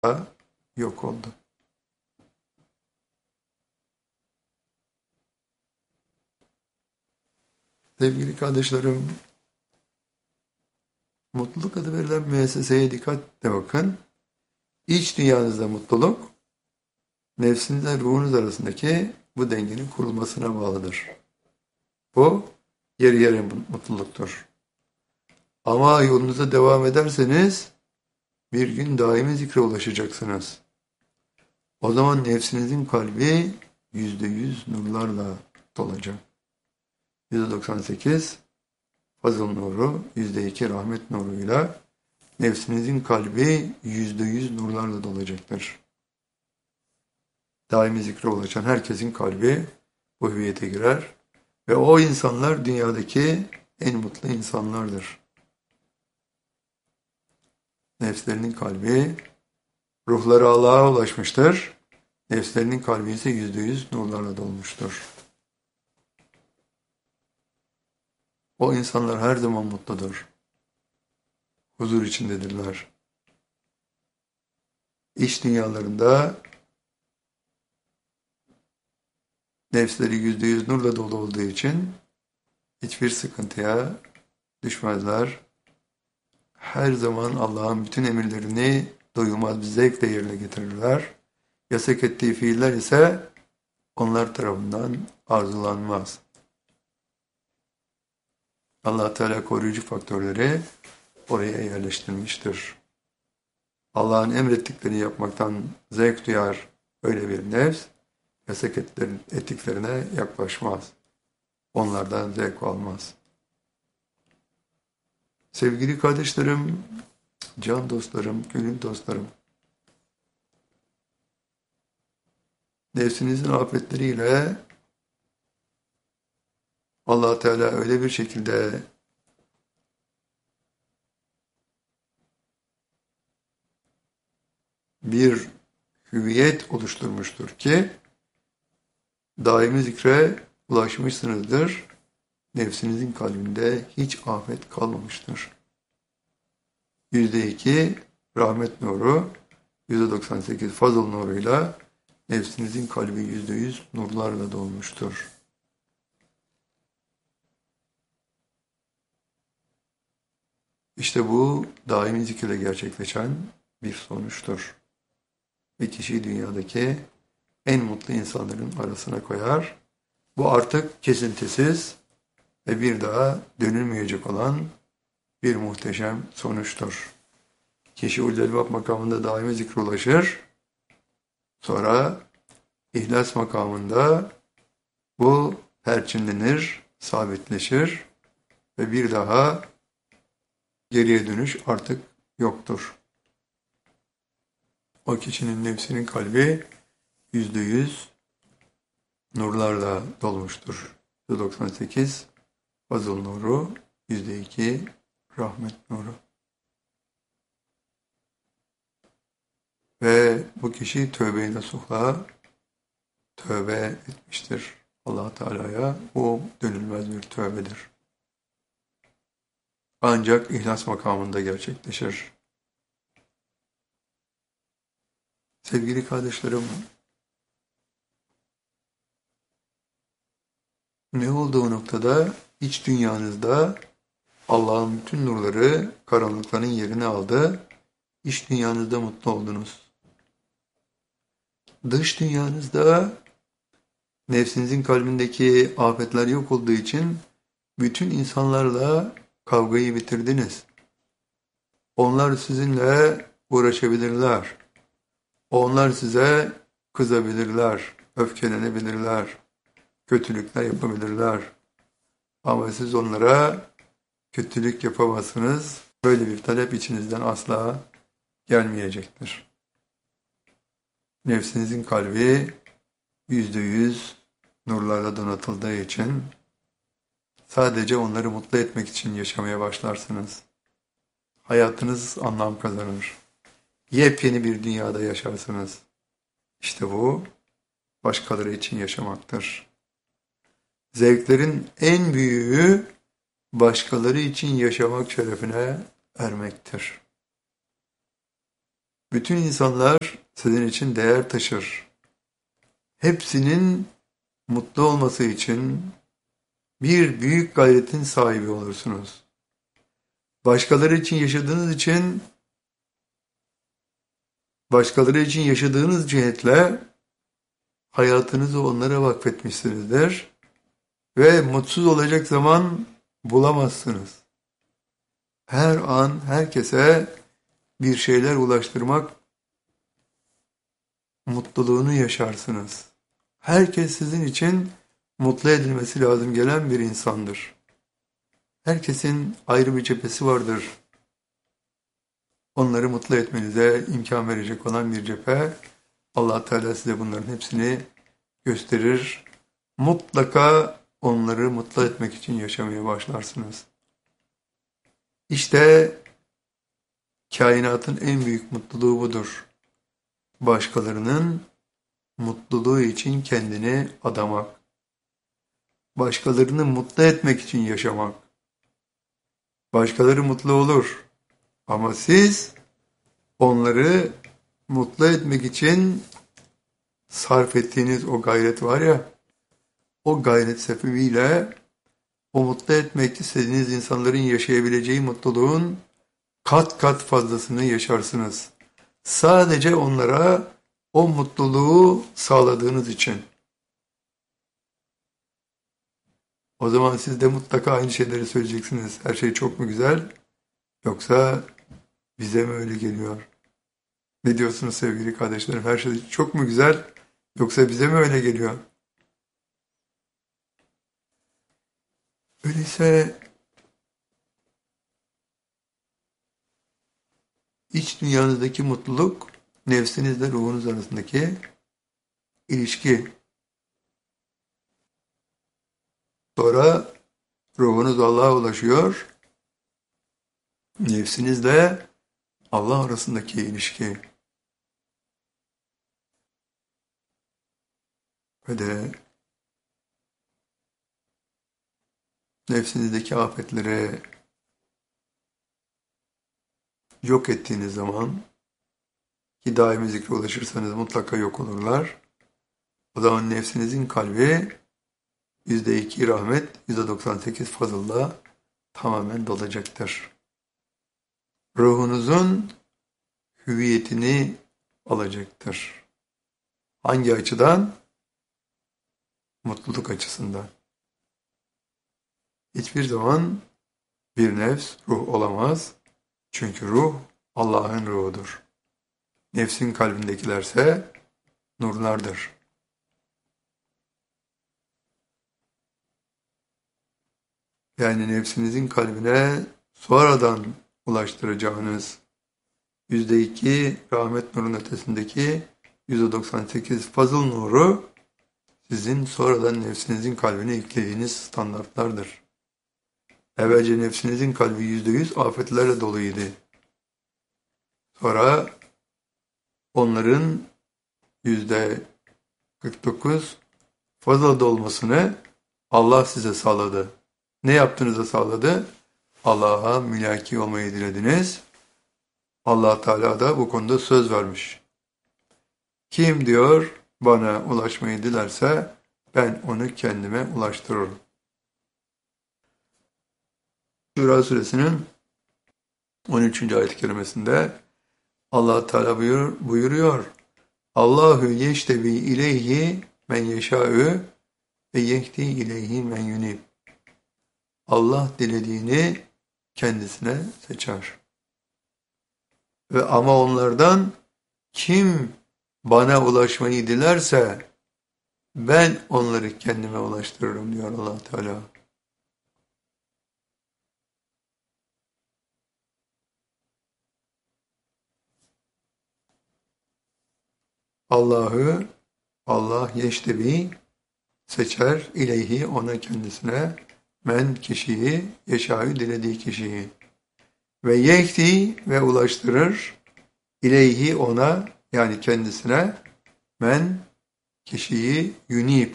yok oldu. Sevgili kardeşlerim, mutluluk adı verilen müesseseye dikkatle bakın. İç dünyanızda mutluluk, nefsinizle ruhunuz arasındaki bu dengenin kurulmasına bağlıdır. Bu yarı yarı mutluluktur. Ama yolunuza devam ederseniz bir gün daimi zikre ulaşacaksınız. O zaman nefsinizin kalbi %100 nurlarla dolacak. %98 fazıl nuru, %2 rahmet nuruyla nefsinizin kalbi %100 nurlarla dolacaktır. Daimi zikre ulaşan herkesin kalbi bu hüviyete girer ve o insanlar dünyadaki en mutlu insanlardır. Nefslerinin kalbi, ruhları Allah'a ulaşmıştır. Nefslerinin kalbi ise %100 nurlarla dolmuştur. O insanlar her zaman mutludur. Huzur içindedirler. İç dünyalarında nefsleri %100 nurla dolu olduğu için hiçbir sıkıntıya düşmezler. Her zaman Allah'ın bütün emirlerini doyulmaz bir zevkle yerine getirirler. Yasak ettiği fiiller ise onlar tarafından arzulanmaz. Allah Teala koruyucu faktörleri oraya yerleştirmiştir. Allah'ın emrettiklerini yapmaktan zevk duyar öyle bir nefs, yasak ettiklerine yaklaşmaz. Onlardan zevk almaz. Sevgili kardeşlerim, can dostlarım, gönül dostlarım, nefsinizin afetleriyle Allah Teala öyle bir şekilde bir hüviyet oluşturmuştur ki daimi zikre ulaşmışsınızdır. Nefsinizin kalbinde hiç afet kalmamıştır. %2 rahmet nuru, %98 fazıl nuruyla nefsinizin kalbi %100 nurlarla dolmuştur. İşte bu daimi zikirle gerçekleşen bir sonuçtur. Bir kişiyi dünyadaki en mutlu insanların arasına koyar. Bu artık kesintisiz ve bir daha dönülmeyecek olan bir muhteşem sonuçtur. Kişi ulul makamında daimi zikre ulaşır. Sonra ihlas makamında bu perçinlenir, sabitleşir ve bir daha geriye dönüş artık yoktur. O kişinin nefsinin kalbi %100 nurlarla dolmuştur. %98 fazıl nuru, %2 rahmet nuru. Ve bu kişi tövbe-i nasuhla tövbe etmiştir Allah Teala'ya. Bu dönülmez bir tövbedir. Ancak ihlas makamında gerçekleşir. Sevgili kardeşlerim, ne olduğu noktada iç dünyanızda Allah'ın bütün nurları karanlıkların yerini aldı. İç dünyanızda mutlu oldunuz. Dış dünyanızda nefsinizin kalbindeki afetler yok olduğu için bütün insanlarla kavgayı bitirdiniz. Onlar sizinle uğraşabilirler. Onlar size kızabilirler, öfkelenebilirler, kötülükler yapabilirler. Ama siz onlara kötülük yapamazsınız. Böyle bir talep içinizden asla gelmeyecektir. Nefsinizin kalbi %100 nurlarla donatıldığı için sadece onları mutlu etmek için yaşamaya başlarsınız. Hayatınız anlam kazanır. Yepyeni bir dünyada yaşarsınız. İşte bu başkaları için yaşamaktır. Zevklerin en büyüğü başkaları için yaşamak şerefine ermektir. Bütün insanlar sizin için değer taşır. Hepsinin mutlu olması için bir büyük gayretin sahibi olursunuz. Başkaları için yaşadığınız cihetle hayatınızı onlara vakfetmişsinizdir ve mutsuz olacak zaman bulamazsınız. Her an herkese bir şeyler ulaştırmak mutluluğunu yaşarsınız. Herkes sizin için mutlu edilmesi lazım gelen bir insandır. Herkesin ayrı bir cephesi vardır. Onları mutlu etmenize imkan verecek olan bir cephe. Allah Teala size bunların hepsini gösterir. Mutlaka onları mutlu etmek için yaşamaya başlarsınız. İşte kainatın en büyük mutluluğu budur. Başkalarının mutluluğu için kendini adamak. Başkalarını mutlu etmek için yaşamak. Başkaları mutlu olur. Ama siz onları mutlu etmek için sarf ettiğiniz o gayret var ya, o gayret sebebiyle o mutlu etmek istediğiniz insanların yaşayabileceği mutluluğun kat kat fazlasını yaşarsınız. Sadece onlara o mutluluğu sağladığınız için. O zaman siz de mutlaka aynı şeyleri söyleyeceksiniz. Her şey çok mu güzel? Yoksa bize mi öyle geliyor? Ne diyorsunuz sevgili kardeşlerim? Her şey çok mu güzel? Yoksa bize mi öyle geliyor? Öyleyse iç dünyanızdaki mutluluk, nefsinizle ruhunuz arasındaki ilişki. Sonra ruhunuz Allah'a ulaşıyor. Nefsinizle Allah arasındaki ilişki. Ve de nefsinizdeki afetleri yok ettiğiniz zaman ki daimi zikre ulaşırsanız mutlaka yok olurlar. O zaman nefsinizin kalbi %2 rahmet, %98 fazılla tamamen dolacaktır. Ruhunuzun hüviyetini alacaktır. Hangi açıdan? Mutluluk açısından. Hiçbir zaman bir nefs ruh olamaz. Çünkü ruh Allah'ın ruhudur. Nefsin kalbindekilerse nurlardır. Yani nefsinizin kalbine sonradan ulaştıracağınız %2 rahmet nurun ötesindeki %98 fazıl nuru sizin sonradan nefsinizin kalbine eklediğiniz standartlardır. Evvelce nefsinizin kalbi %100 afetlerle doluydu. Sonra onların %49 fazla dolmasını Allah size sağladı. Ne yaptığınızı sağladı? Allah'a mülaki olmayı dilediniz. Allah Teala da bu konuda söz vermiş. Kim diyor bana ulaşmayı dilerse ben onu kendime ulaştırırım. Şura suresinin 13. ayet-i kerimesinde Allah Teala buyuruyor. Allahu yeştebi ileyhi men yeşâ'ü ve yehdi ileyhi men yunib. Allah dilediğini kendisine seçer. Ve ama onlardan kim bana ulaşmayı dilerse ben onları kendime ulaştırırım diyor Allah Teala. Allah yeştebi seçer ileyhi ona kendisine men kişiyi yeşâ'ü dilediği kişiyi ve yehdi ve ulaştırır ileyhi ona yani kendisine men kişiyi yunib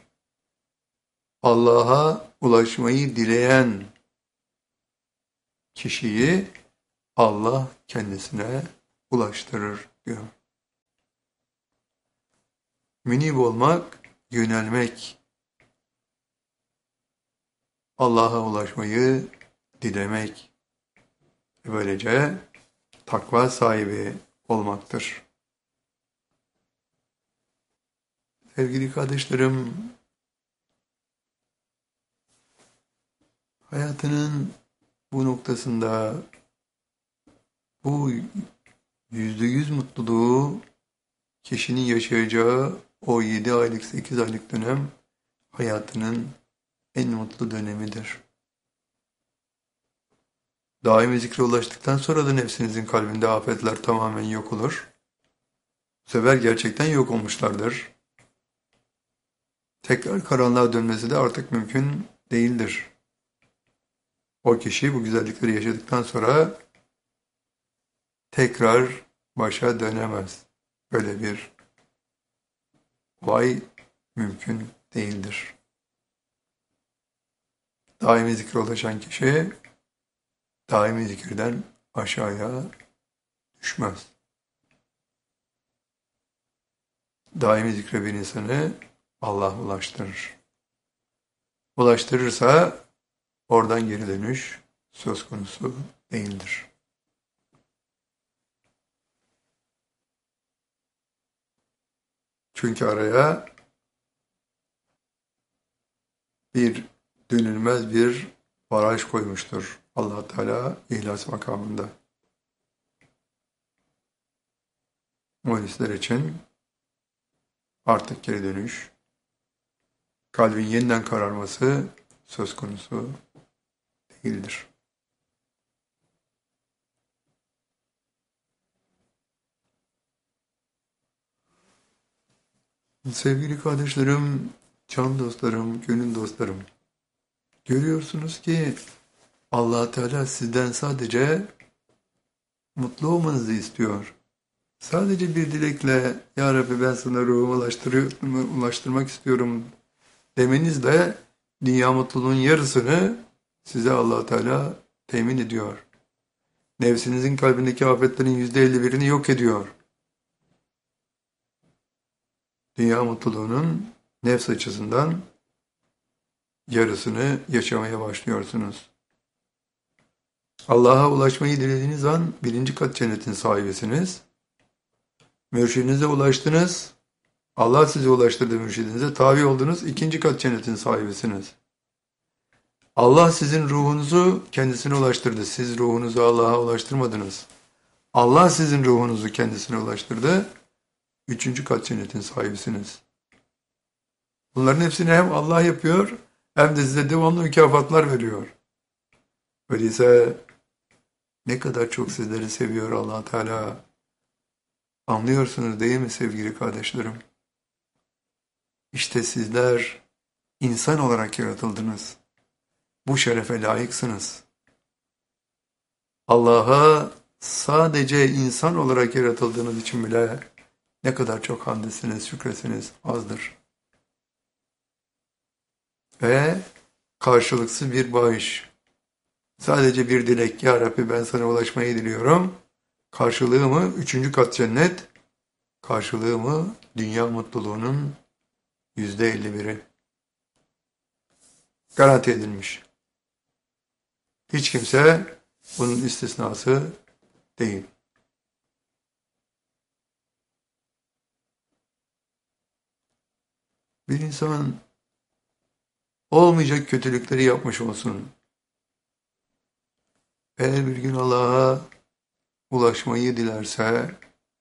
Allah'a ulaşmayı dileyen kişiyi Allah kendisine ulaştırır diyor. Münib olmak, yönelmek, Allah'a ulaşmayı dilemek, böylece takva sahibi olmaktır. Sevgili kardeşlerim, hayatının bu noktasında bu %100 mutluluğu kişinin yaşayacağı o 7 aylık 8 aylık dönem hayatının en mutlu dönemidir. Daimi zikre ulaştıktan sonra da nefsinizin kalbinde afetler tamamen yok olur. Bu sefer gerçekten yok olmuşlardır. Tekrar karanlığa dönmesi de artık mümkün değildir. O kişi bu güzellikleri yaşadıktan sonra tekrar başa dönemez. Böyle bir olay mümkün değildir. Daimi zikre ulaşan kişi daimi zikirden aşağıya düşmez. Daimi zikre bir insanı Allah ulaştırır. Ulaştırırsa oradan geri dönüş söz konusu değildir. Çünkü araya bir dönülmez bir baraj koymuştur Allah Teala ihlas makamında. Muhlisler için artık geri dönüş, kalbin yeniden kararması söz konusu değildir. Sevgili kardeşlerim, can dostlarım, gönül dostlarım, görüyorsunuz ki Allah Teala sizden sadece mutlu olmanızı istiyor. Sadece bir dilekle Ya Rabbi ben sana ruhumu ulaştırmak istiyorum demenizle dünya mutluluğun yarısını size Allah Teala temin ediyor. Nefsinizin kalbindeki afetlerin %51'ini yok ediyor. Dünya mutluluğunun nefs açısından yarısını yaşamaya başlıyorsunuz. Allah'a ulaşmayı dilediğiniz an 1. kat cennetin sahibisiniz. Mürşidinize ulaştınız. Allah sizi ulaştırdı mürşidinize. Tabi oldunuz. 2. kat cennetin sahibisiniz. Allah sizin ruhunuzu kendisine ulaştırdı. Siz ruhunuzu Allah'a ulaştırmadınız. Allah sizin ruhunuzu kendisine ulaştırdı. 3. kat cennetin sahibisiniz. Bunların hepsini hem Allah yapıyor hem de size devamlı mükafatlar veriyor. Öyleyse ne kadar çok sizleri seviyor Allah Teala. Anlıyorsunuz değil mi sevgili kardeşlerim? İşte sizler insan olarak yaratıldınız. Bu şerefe layıksınız. Allah'a sadece insan olarak yaratıldığınız için bile ne kadar çok hamdesiniz, şükresiniz azdır. Ve karşılıksız bir bağış. Sadece bir dilek. Ya Rabbi ben sana ulaşmayı diliyorum. Karşılığı mı 3. kat cennet? Karşılığı mı dünya mutluluğunun %51'i? Garanti edilmiş. Hiç kimse bunun istisnası değil. Bir insan olmayacak kötülükleri yapmış olsun. Eğer bir gün Allah'a ulaşmayı dilerse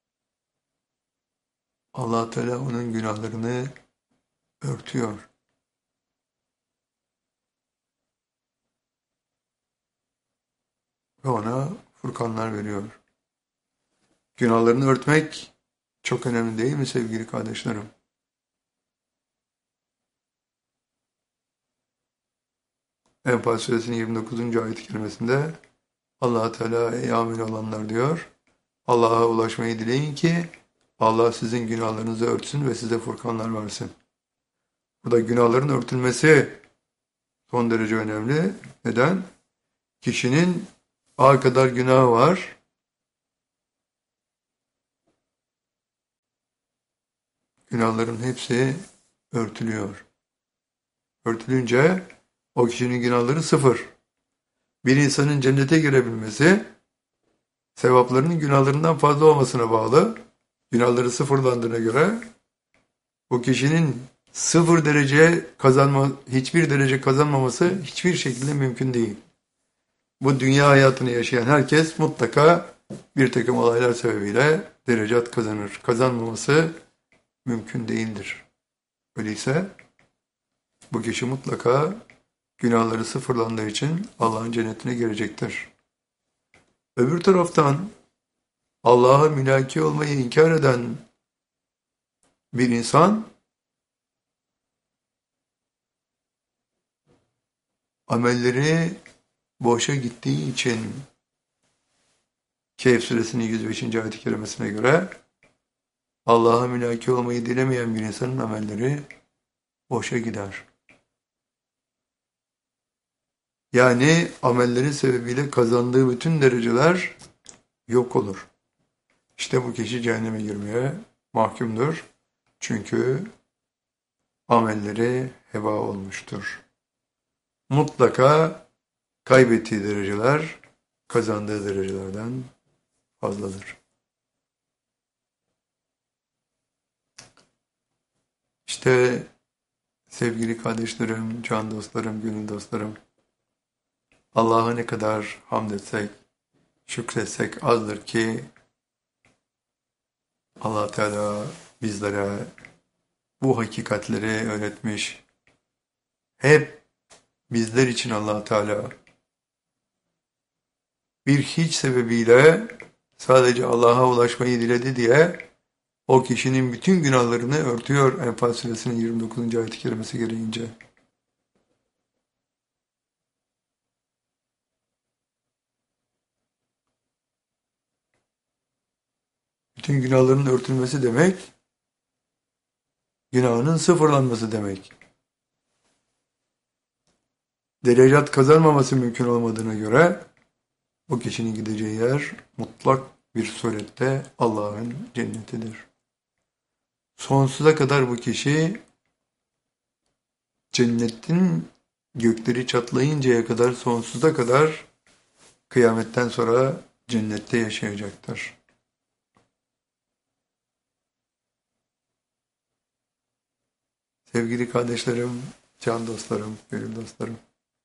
Allah Teala onun günahlarını örtüyor. Ve ona furkanlar veriyor. Günahlarını örtmek çok önemli değil mi sevgili kardeşlerim? Enfal suresinin 29. ayet-i kerimesinde Allah Teala ey amin olanlar diyor. Allah'a ulaşmayı dileyin ki Allah sizin günahlarınızı örtsün ve size furkanlar versin. Burada günahların örtülmesi son derece önemli. Neden? Kişinin A kadar günahı var. günahların hepsi örtülüyor. Örtülünce o kişinin günahları sıfır. Bir insanın cennete girebilmesi sevaplarının günahlarından fazla olmasına bağlı. Günahları sıfırlandığına göre o kişinin sıfır derece kazanma, hiçbir derece kazanmaması hiçbir şekilde mümkün değil. Bu dünya hayatını yaşayan herkes mutlaka bir takım olaylar sebebiyle derecat kazanır. Kazanmaması mümkün değildir. Öyleyse bu kişi mutlaka günahları sıfırlandığı için Allah'ın cennetine girecektir. Öbür taraftan Allah'a mülaki olmayı inkar eden bir insan amelleri boşa gittiği için Kehf suresinin 105. ayet-i kerimesine göre Allah'a mülaki olmayı dilemeyen bir insanın amelleri boşa gider. Yani amelleri sebebiyle kazandığı bütün dereceler yok olur. İşte bu kişi cehenneme girmeye mahkumdur. Çünkü amelleri heba olmuştur. Mutlaka kaybettiği dereceler kazandığı derecelerden fazladır. İşte sevgili kardeşlerim, can dostlarım, gönül dostlarım, Allah'a ne kadar hamd etsek, şükretsek azdır ki Allah Teala bizlere bu hakikatleri öğretmiş. Hep bizler için Allah Teala bir hiç sebebiyle sadece Allah'a ulaşmayı diledi diye o kişinin bütün günahlarını örtüyor Enfal suresinin 29. ayet-i kerimesi gereğince. Bütün günahların örtülmesi demek, günahının sıfırlanması demek. Derecat kazanmaması mümkün olmadığına göre o kişinin gideceği yer mutlak bir surette Allah'ın cennetidir. Sonsuza kadar bu kişi cennetin gökleri çatlayıncaya kadar sonsuza kadar kıyametten sonra cennette yaşayacaktır. Sevgili kardeşlerim, can dostlarım, gönül dostlarım.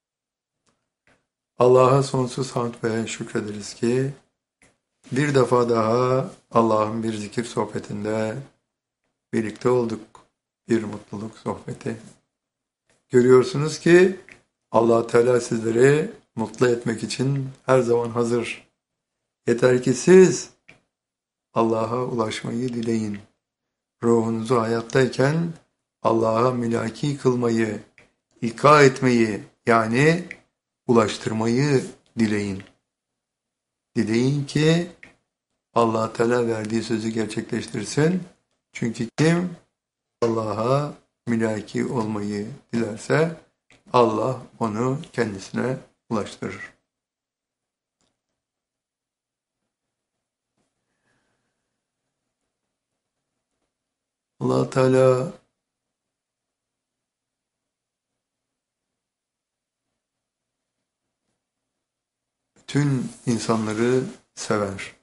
Allah'a sonsuz hamd ve şükrederiz ki bir defa daha Allah'ın bir zikir sohbetinde birlikte olduk. Bir mutluluk sohbeti. Görüyorsunuz ki Allah Teala sizleri mutlu etmek için her zaman hazır. Yeter ki siz Allah'a ulaşmayı dileyin. Ruhunuzu hayattayken Allah'a mülaki kılmayı, ilka etmeyi yani ulaştırmayı dileyin. Dileyin ki Allah Teala verdiği sözü gerçekleştirsin. Çünkü kim Allah'a mülaki olmayı dilerse Allah onu kendisine ulaştırır. Allah Teala bütün insanları sever.